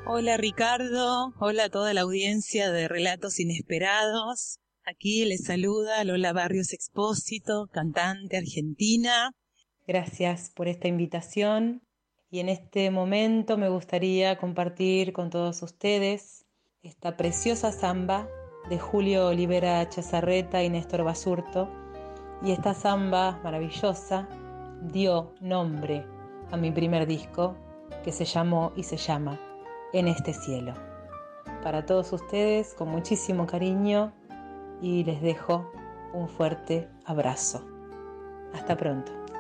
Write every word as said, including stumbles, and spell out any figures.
Hola Ricardo, hola a toda la audiencia de Relatos Inesperados. Aquí les saluda Lola Barrios Expósito, cantante argentina. Gracias por esta invitación y en este momento me gustaría compartir con todos ustedes esta preciosa samba de Julio Olivera Chazarreta y Néstor Basurto. Y esta samba maravillosa dio nombre a mi primer disco, que se llamó y se llama En este cielo. Para todos ustedes, con muchísimo cariño, y les dejo un fuerte abrazo. Hasta pronto.